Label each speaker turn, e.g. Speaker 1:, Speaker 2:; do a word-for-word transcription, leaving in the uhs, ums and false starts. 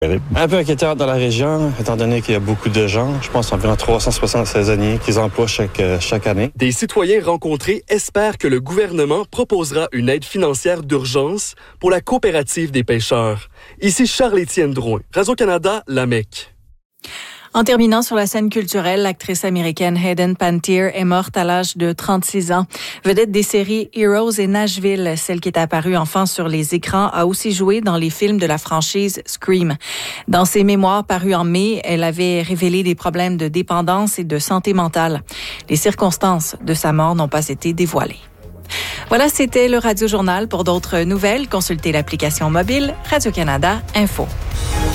Speaker 1: Un peu inquiétant dans la région, étant donné qu'il y a beaucoup de gens. Je pense environ trois cent soixante saisonniers qu'ils emploient chaque, chaque année.
Speaker 2: Des citoyens rencontrés espèrent que le gouvernement proposera une aide financière d'urgence pour la coopérative des pêcheurs. Ici Charles-Étienne Drouin, Radio-Canada, La Mecque.
Speaker 3: En terminant sur la scène culturelle, l'actrice américaine Hayden Panettiere est morte à l'âge de trente-six ans. Vedette des séries Heroes et Nashville, celle qui est apparue enfant sur les écrans, a aussi joué dans les films de la franchise Scream. Dans ses mémoires parus en mai, elle avait révélé des problèmes de dépendance et de santé mentale. Les circonstances de sa mort n'ont pas été dévoilées. Voilà, c'était le Radio Journal. Pour d'autres nouvelles, consultez l'application mobile Radio-Canada Info.